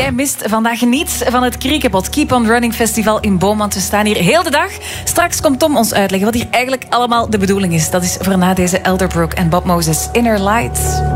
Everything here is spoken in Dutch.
Jij mist vandaag niets van het Kriekepot Keep on Running Festival in Boom, want we staan hier heel de dag. Straks komt Tom ons uitleggen wat hier eigenlijk allemaal de bedoeling is. Dat is voor na deze Elderbrook en Bob Moses Inner Light.